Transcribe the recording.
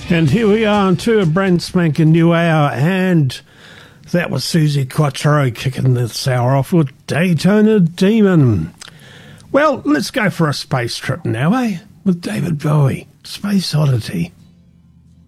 And here we are into a brand spanking new hour, and that was Suzi Quatro kicking this hour off with Daytona Demon. Well, let's go for a space trip now, eh? With David Bowie, Space Oddity.